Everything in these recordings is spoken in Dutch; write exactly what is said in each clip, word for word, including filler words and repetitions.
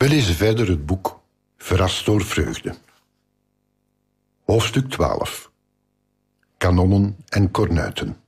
We lezen verder het boek Verrast door vreugde. Hoofdstuk twaalf. Kanonnen en kornuiten.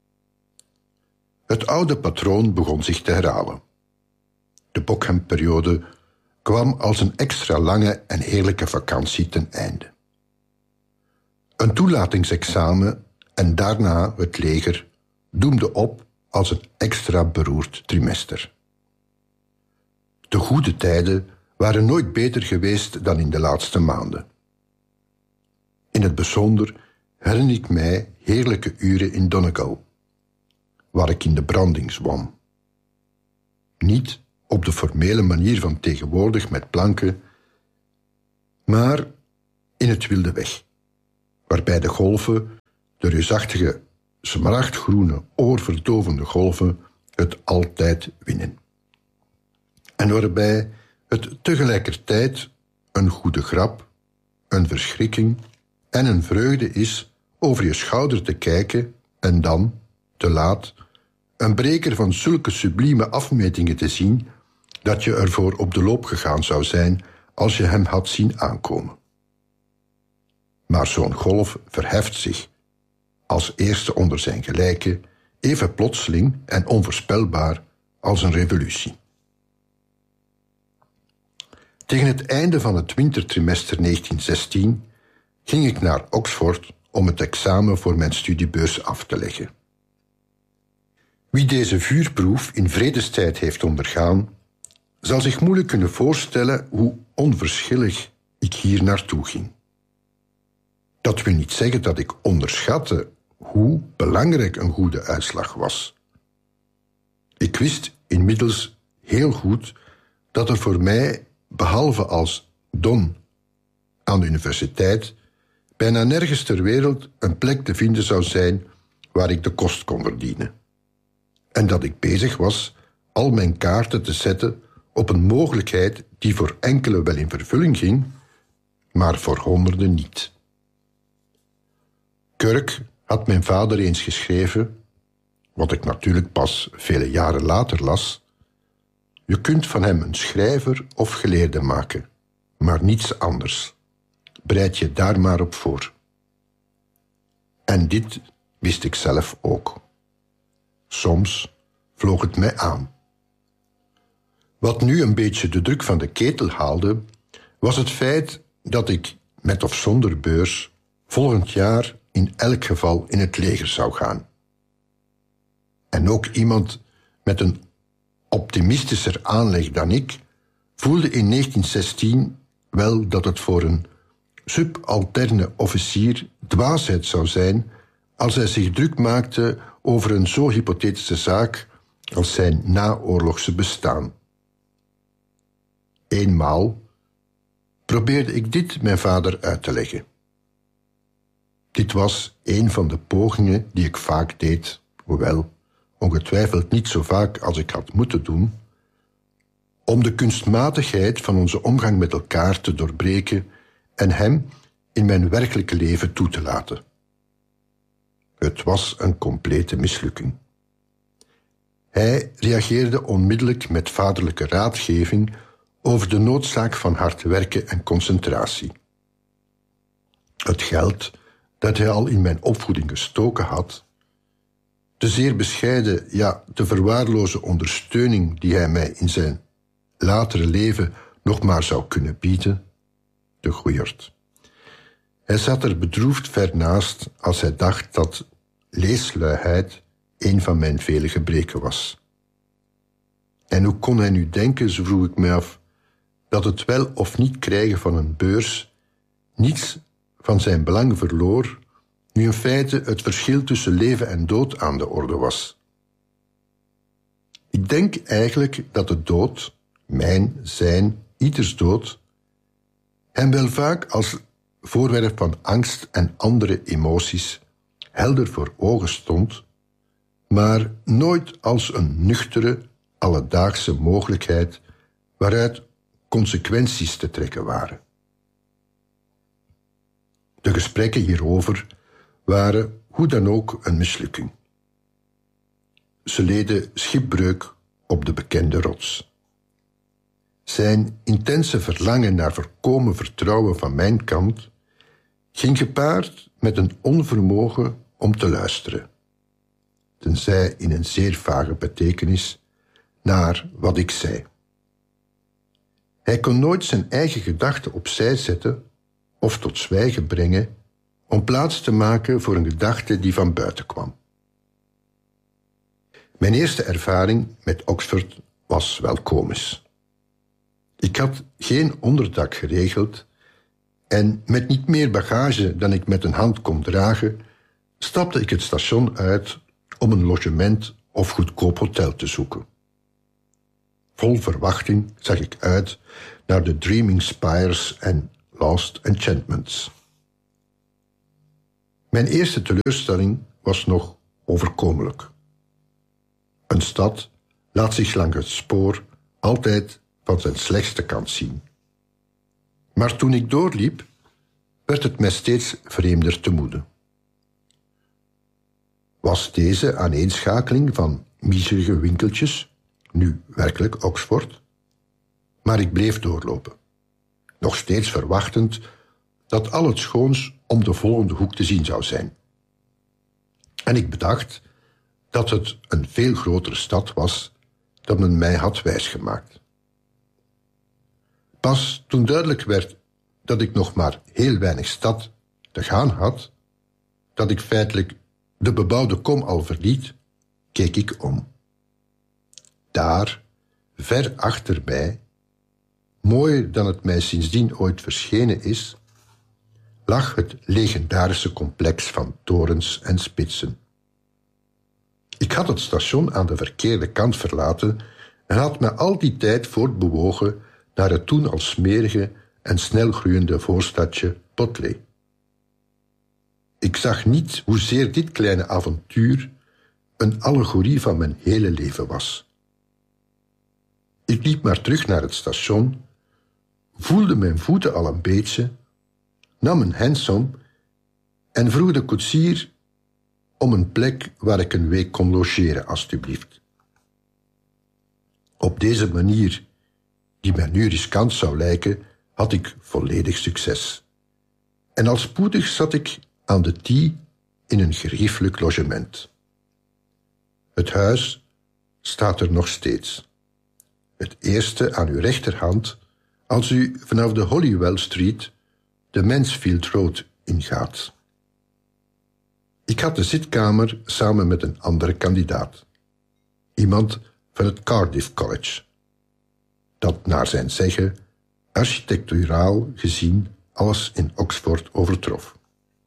Het oude patroon begon zich te herhalen. De Bockham-periode kwam als een extra lange en heerlijke vakantie ten einde. Een toelatingsexamen en daarna het leger doemde op als een extra beroerd trimester. De goede tijden waren nooit beter geweest dan in de laatste maanden. In het bijzonder herinner ik mij heerlijke uren in Donegal, waar ik in de branding zwom. Niet op de formele manier van tegenwoordig met planken, maar in het wilde weg, waarbij de golven, de reusachtige smaragdgroene, oorverdovende golven, het altijd winnen. En waarbij het tegelijkertijd een goede grap, een verschrikking en een vreugde is over je schouder te kijken en dan, te laat, een breker van zulke sublieme afmetingen te zien dat je ervoor op de loop gegaan zou zijn als je hem had zien aankomen. Maar zo'n golf verheft zich, als eerste onder zijn gelijke, even plotseling en onvoorspelbaar als een revolutie. Tegen het einde van het wintertrimester negentien zestien ging ik naar Oxford om het examen voor mijn studiebeurs af te leggen. Wie deze vuurproef in vredestijd heeft ondergaan, zal zich moeilijk kunnen voorstellen hoe onverschillig ik hier naartoe ging. Dat wil niet zeggen dat ik onderschatte hoe belangrijk een goede uitslag was. Ik wist inmiddels heel goed dat er voor mij, behalve als don aan de universiteit, bijna nergens ter wereld een plek te vinden zou zijn waar ik de kost kon verdienen. En dat ik bezig was al mijn kaarten te zetten op een mogelijkheid die voor enkele wel in vervulling ging, maar voor honderden niet. Kirk had mijn vader eens geschreven, wat ik natuurlijk pas vele jaren later las: je kunt van hem een schrijver of geleerde maken, maar niets anders. Bereid je daar maar op voor. En dit wist ik zelf ook. Soms vloog het mij aan. Wat nu een beetje de druk van de ketel haalde, was het feit dat ik, met of zonder beurs, volgend jaar in elk geval in het leger zou gaan. En ook iemand met een optimistischer aanleg dan ik voelde in negentien zestien wel dat het voor een subalterne officier dwaasheid zou zijn als hij zich druk maakte over een zo hypothetische zaak als zijn naoorlogse bestaan. Eenmaal probeerde ik dit mijn vader uit te leggen. Dit was een van de pogingen die ik vaak deed, hoewel ongetwijfeld niet zo vaak als ik had moeten doen, om de kunstmatigheid van onze omgang met elkaar te doorbreken en hem in mijn werkelijke leven toe te laten. Het was een complete mislukking. Hij reageerde onmiddellijk met vaderlijke raadgeving over de noodzaak van hard werken en concentratie. Het geld dat hij al in mijn opvoeding gestoken had, de zeer bescheiden, ja, te verwaarloze ondersteuning die hij mij in zijn latere leven nog maar zou kunnen bieden, de goeierd. Hij zat er bedroefd ver naast als hij dacht dat leesluiheid een van mijn vele gebreken was. En hoe kon hij nu denken, zo vroeg ik mij af, dat het wel of niet krijgen van een beurs niets van zijn belang verloor, nu in feite het verschil tussen leven en dood aan de orde was. Ik denk eigenlijk dat de dood, mijn, zijn, ieders dood, hem wel vaak als voorwerp van angst en andere emoties helder voor ogen stond, maar nooit als een nuchtere, alledaagse mogelijkheid waaruit consequenties te trekken waren. De gesprekken hierover waren hoe dan ook een mislukking. Ze leden schipbreuk op de bekende rots. Zijn intense verlangen naar volkomen vertrouwen van mijn kant ging gepaard met een onvermogen om te luisteren, tenzij in een zeer vage betekenis, naar wat ik zei. Hij kon nooit zijn eigen gedachten opzij zetten of tot zwijgen brengen om plaats te maken voor een gedachte die van buiten kwam. Mijn eerste ervaring met Oxford was wel komisch. Ik had geen onderdak geregeld en met niet meer bagage dan ik met een hand kon dragen, stapte ik het station uit om een logement of goedkoop hotel te zoeken. Vol verwachting zag ik uit naar de Dreaming Spires en Lost Enchantments. Mijn eerste teleurstelling was nog overkomelijk. Een stad laat zich langs het spoor altijd van zijn slechtste kant zien. Maar toen ik doorliep, werd het mij steeds vreemder te moede. Was deze aaneenschakeling van miserige winkeltjes nu werkelijk Oxford? Maar ik bleef doorlopen, nog steeds verwachtend dat al het schoons om de volgende hoek te zien zou zijn. En ik bedacht dat het een veel grotere stad was dan men mij had wijsgemaakt. Pas toen duidelijk werd dat ik nog maar heel weinig stad te gaan had, dat ik feitelijk de bebouwde kom al verliet, keek ik om. Daar, ver achter mij, mooier dan het mij sindsdien ooit verschenen is, lag het legendarische complex van torens en spitsen. Ik had het station aan de verkeerde kant verlaten en had me al die tijd voortbewogen naar het toen al smerige en snel groeiende voorstadje Botley. Ik zag niet hoezeer dit kleine avontuur een allegorie van mijn hele leven was. Ik liep maar terug naar het station, voelde mijn voeten al een beetje, nam een hansom en vroeg de koetsier om een plek waar ik een week kon logeren, alstublieft. Op deze manier, die mij nu riskant zou lijken, had ik volledig succes. En al spoedig zat ik aan de thee in een geriefelijk logement. Het huis staat er nog steeds. Het eerste aan uw rechterhand als u vanaf de Holywell Street de Mansfield Road ingaat. Ik had de zitkamer samen met een andere kandidaat. Iemand van het Cardiff College, dat naar zijn zeggen architecturaal gezien alles in Oxford overtrof.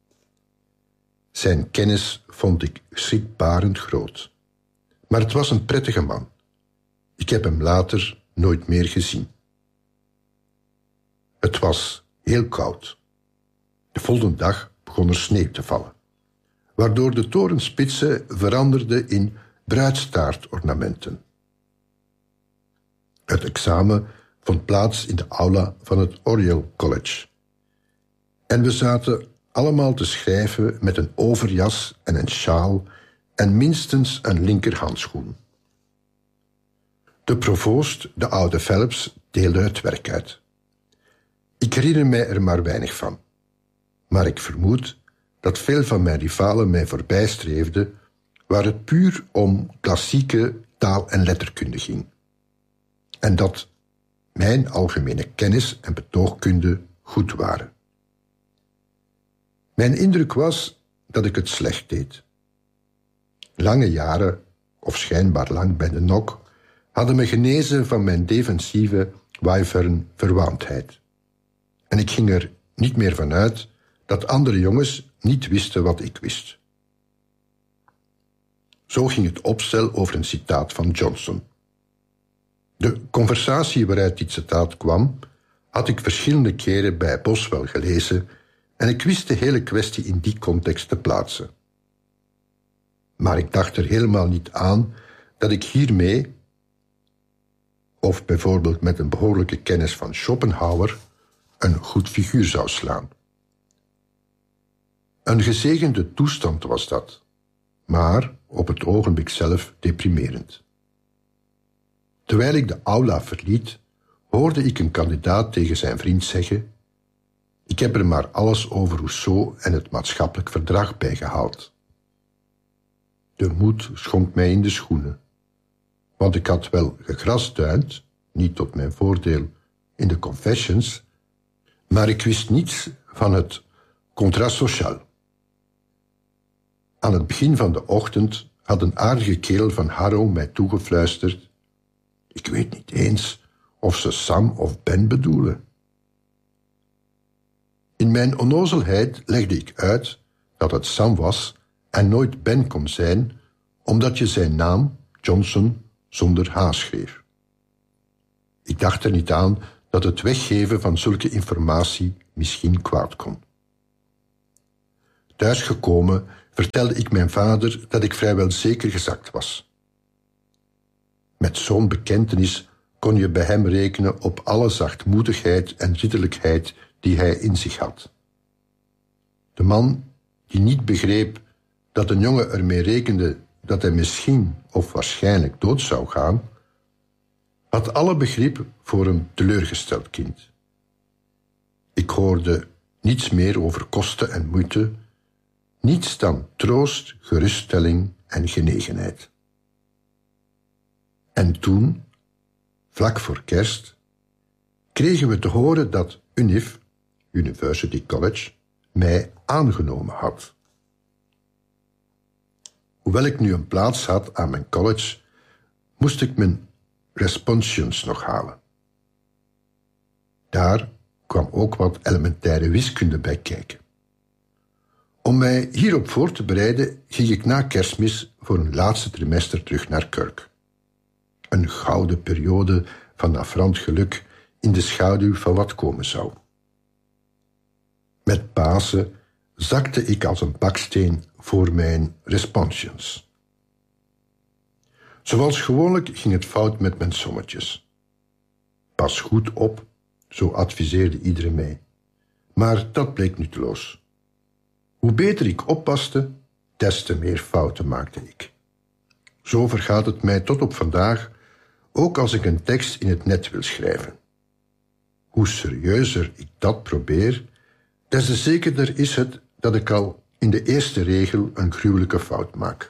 Zijn kennis vond ik schrikbarend groot. Maar het was een prettige man. Ik heb hem later nooit meer gezien. Het was heel koud. De volgende dag begon er sneeuw te vallen, waardoor de torenspitsen veranderden in bruidstaartornamenten. Het examen vond plaats in de aula van het Oriel College. En we zaten allemaal te schrijven met een overjas en een sjaal en minstens een linkerhandschoen. De provoost, de oude Phelps, deelde het werk uit. Ik herinner mij er maar weinig van. Maar ik vermoed dat veel van mijn rivalen mij voorbijstreefden, waar het puur om klassieke taal- en letterkunde ging. En dat mijn algemene kennis en betoogkunde goed waren. Mijn indruk was dat ik het slecht deed. Lange jaren, of schijnbaar lang bij de nok, hadden me genezen van mijn defensieve wyvern verwaandheid. En ik ging er niet meer van uit dat andere jongens niet wisten wat ik wist. Zo ging het opstel over een citaat van Johnson. De conversatie waaruit dit citaat kwam, had ik verschillende keren bij Boswell gelezen en ik wist de hele kwestie in die context te plaatsen. Maar ik dacht er helemaal niet aan dat ik hiermee, of bijvoorbeeld met een behoorlijke kennis van Schopenhauer, een goed figuur zou slaan. Een gezegende toestand was dat, maar op het ogenblik zelf deprimerend. Terwijl ik de aula verliet, hoorde ik een kandidaat tegen zijn vriend zeggen: ik heb er maar alles over Rousseau en het maatschappelijk verdrag bijgehaald. De moed schonk mij in de schoenen, want ik had wel gegrasduind, niet tot mijn voordeel, in de Confessions, maar ik wist niets van het contrat social. Aan het begin van de ochtend had een aardige kerel van Harrow mij toegefluisterd: ik weet niet eens of ze Sam of Ben bedoelen. In mijn onnozelheid legde ik uit dat het Sam was en nooit Ben kon zijn, omdat je zijn naam, Johnson, zonder H schreef. Ik dacht er niet aan dat het weggeven van zulke informatie misschien kwaad kon. Thuisgekomen vertelde ik mijn vader dat ik vrijwel zeker gezakt was. Met zo'n bekentenis kon je bij hem rekenen op alle zachtmoedigheid en ridderlijkheid die hij in zich had. De man die niet begreep dat een jongen ermee rekende dat hij misschien of waarschijnlijk dood zou gaan, had alle begrip voor een teleurgesteld kind. Ik hoorde niets meer over kosten en moeite, niets dan troost, geruststelling en genegenheid. En toen, vlak voor kerst, kregen we te horen dat U N I F, University College, mij aangenomen had. Hoewel ik nu een plaats had aan mijn college, moest ik mijn responsions nog halen. Daar kwam ook wat elementaire wiskunde bij kijken. Om mij hierop voor te bereiden, ging ik na Kerstmis voor een laatste trimester terug naar Kirk. Een gouden periode van navrant geluk in de schaduw van wat komen zou. Met Pasen zakte ik als een baksteen voor mijn responsions. Zoals gewoonlijk ging het fout met mijn sommetjes. Pas goed op, zo adviseerde iedereen mij. Maar dat bleek nutteloos. Hoe beter ik oppaste, des te meer fouten maakte ik. Zo vergaat het mij tot op vandaag, ook als ik een tekst in het net wil schrijven. Hoe serieuzer ik dat probeer, des te zekerder is het dat ik al in de eerste regel een gruwelijke fout maak.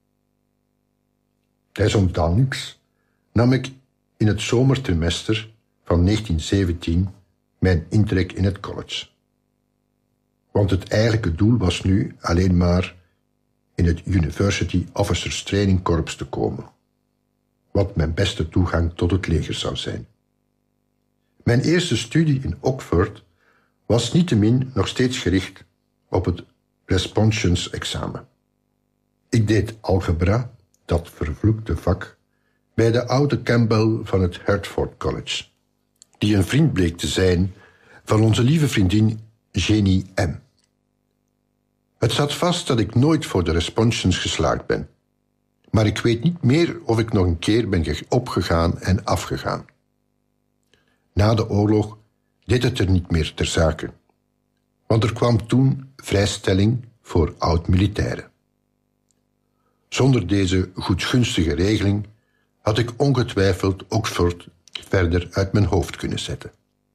Desondanks nam ik in het zomertrimester van negentien zeventien mijn intrek in het college. Want het eigenlijke doel was nu alleen maar in het University Officers Training Corps te komen, wat mijn beste toegang tot het leger zou zijn. Mijn eerste studie in Oxford was niettemin nog steeds gericht op het responsions-examen. Ik deed algebra, dat vervloekte vak, bij de oude Campbell van het Hertford College, die een vriend bleek te zijn van onze lieve vriendin Jenny M. Het zat vast dat ik nooit voor de responsions geslaagd ben, maar ik weet niet meer of ik nog een keer ben opgegaan en afgegaan. Na de oorlog deed het er niet meer ter zake, want er kwam toen vrijstelling voor oud-militairen. Zonder deze goedgunstige regeling had ik ongetwijfeld Oxford verder uit mijn hoofd kunnen zetten.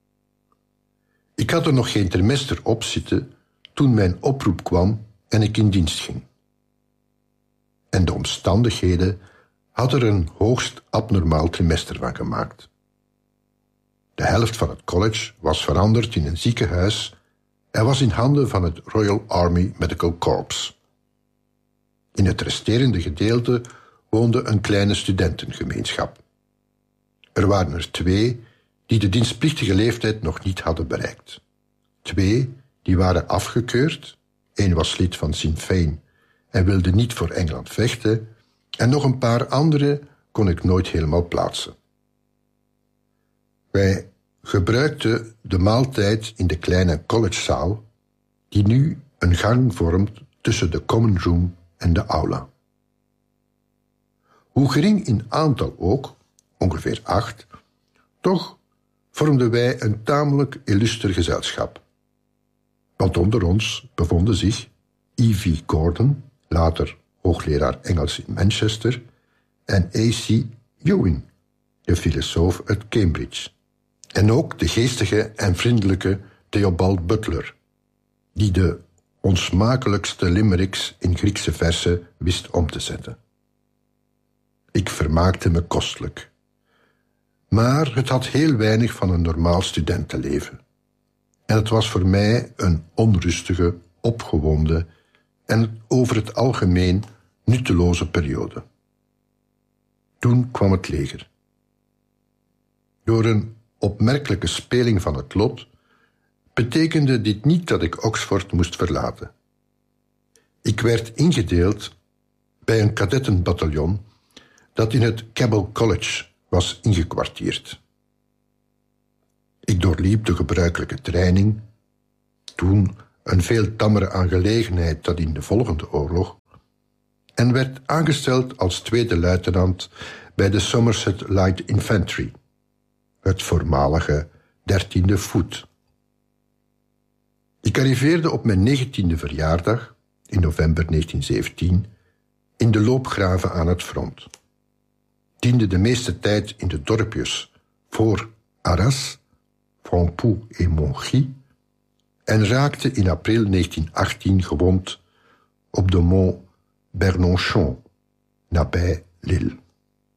Ik had er nog geen trimester op zitten toen mijn oproep kwam en ik in dienst ging. En de omstandigheden hadden er een hoogst abnormaal trimester van gemaakt. De helft van het college was veranderd in een ziekenhuis en was in handen van het Royal Army Medical Corps. In het resterende gedeelte woonde een kleine studentengemeenschap. Er waren er twee die de dienstplichtige leeftijd nog niet hadden bereikt. Twee die waren afgekeurd, één was lid van Sinn Féin en wilde niet voor Engeland vechten, en nog een paar andere kon ik nooit helemaal plaatsen. Wij gebruikten de maaltijd in de kleine collegezaal, die nu een gang vormt tussen de common room en de aula. Hoe gering in aantal ook, ongeveer acht, toch vormden wij een tamelijk illuster gezelschap. Want onder ons bevonden zich E V Gordon, later hoogleraar Engels in Manchester, en A C Ewing, de filosoof uit Cambridge, En ook de geestige en vriendelijke Theobald Butler, die de onsmakelijkste limericks in Griekse verzen wist om te zetten. Ik vermaakte me kostelijk. Maar het had heel weinig van een normaal studentenleven. En het was voor mij een onrustige, opgewonden en over het algemeen nutteloze periode. Toen kwam het leger. Door een opmerkelijke speling van het lot betekende dit niet dat ik Oxford moest verlaten. Ik werd ingedeeld bij een kadettenbataljon dat in het Cabell College was ingekwartierd. Ik doorliep de gebruikelijke training, toen een veel tammere aangelegenheid dan in de volgende oorlog, en werd aangesteld als tweede luitenant bij de Somerset Light Infantry, het voormalige dertiende Voet. Ik arriveerde op mijn negentiende verjaardag, in november negentien zeventien, in de loopgraven aan het front. Diende de meeste tijd in de dorpjes voor Arras, Franpoux en Montgy en raakte in april negentien achttien gewond op de Mont Bernonchon, nabij Lille.